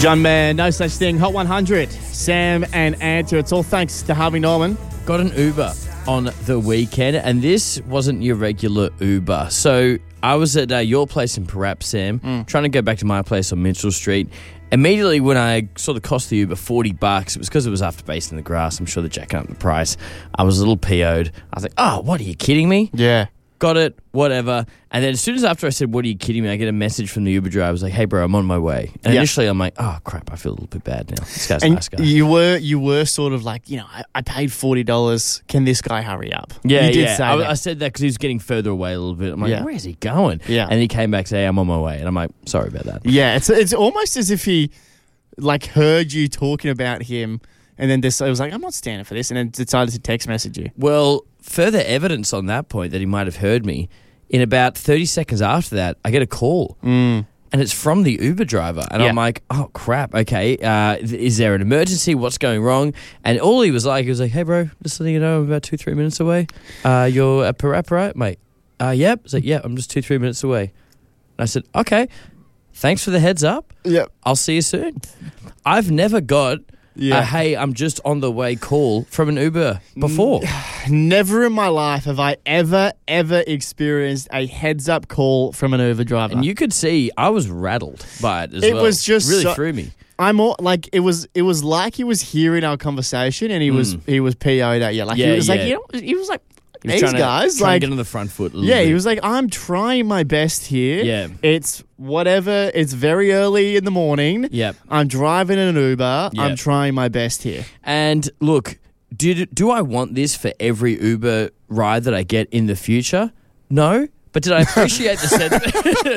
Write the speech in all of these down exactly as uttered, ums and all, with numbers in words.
John Mayer, No Such Thing, Hot one hundred. Sam and Ant. It's all thanks to Harvey Norman. Got an Uber on the weekend, and this wasn't your regular Uber. So I was at uh, your place in Parap, Sam, mm. trying to go back to my place on Mitchell Street. Immediately when I saw the cost of the Uber, forty bucks, it was because it was after Based in the Grass. I'm sure they're jacking up the price. I was a little P O'd. I was like, oh, what, are you kidding me? Yeah. Got it, whatever. And then as soon as after I said, what, are you kidding me? I get a message from the Uber driver. I was like, hey, bro, I'm on my way. And yep. initially I'm like, oh, crap, I feel a little bit bad now. This guy's a and nice guy. You were, you were sort of like, you know, I, I paid forty dollars. Can this guy hurry up? Yeah, you did yeah. say I, that. I said that because he was getting further away a little bit. I'm like, yeah. where's he going? Yeah. And he came back to say, hey, I'm on my way. And I'm like, sorry about that. Yeah, it's it's almost as if he like heard you talking about him and then this, it was like, I'm not standing for this, and then decided to text message you. Well, further evidence on that point that he might have heard me, in about thirty seconds after that, I get a call. Mm. And it's from the Uber driver. And yeah. I'm like, oh, crap, okay. Uh, is there an emergency? What's going wrong? And all he was like, he was like, hey, bro, just letting you know, I'm about two, three minutes away. Uh, you're at Parap, right, mate? Uh, yep. I was like, yeah, I'm just two, three minutes away. And I said, okay, thanks for the heads up. Yep. I'll see you soon. I've never got yeah. a, hey, I'm just on the way call from an Uber before. Never in my life have I ever, ever experienced a heads-up call from an Uber driver. And you could see I was rattled by it as it well. was just it really so, threw me. I'm all, like it was. It was like he was hearing our conversation, and he Mm. was he was P O'd at you. Like Yeah, he was yeah. like you know he was like He was these trying to, guys trying like to get on the front foot a little yeah. bit. He was like, I'm trying my best here. Yeah. It's whatever. It's very early in the morning. Yep. I'm driving in an Uber. Yep. I'm trying my best here. And look, did do I want this for every Uber ride that I get in the future? No. But did I appreciate the sentiment?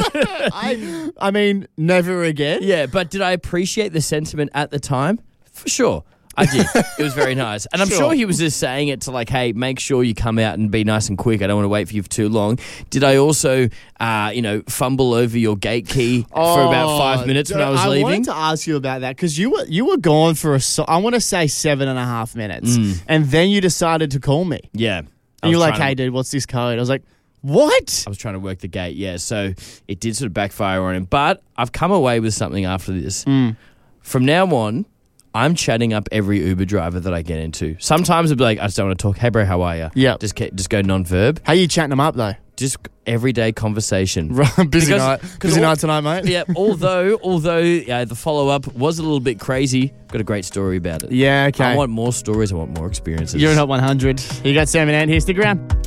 I, I mean, never again. Yeah, but did I appreciate the sentiment at the time? For sure. I did. It was very nice. And I'm sure. Sure he was just saying it to like, hey, make sure you come out and be nice and quick. I don't want to wait for you for too long. Did I also, uh, you know, fumble over your gate key oh, for about five minutes when I was I leaving? I wanted to ask you about that because you were you were gone for a, so- I want to say seven and a half minutes. Mm. And then you decided to call me. Yeah. And you're like, hey, dude, what's this code? I was like, what? I was trying to work the gate, yeah. So it did sort of backfire on him. But I've come away with something after this. Mm. From now on, I'm chatting up every Uber driver that I get into. Sometimes I'll be like, I just don't want to talk. Hey, bro, how are you? Yeah. Just get, just go non-verb. How you chatting them up, though? Just everyday conversation. Right, busy Because- night. because Busy all- night tonight, mate. Yeah, although although yeah, the follow-up was a little bit crazy, got a great story about it. Yeah, okay. I want more stories. I want more experiences. You're in Hot one hundred. You got Sam and Ant here. Stick around.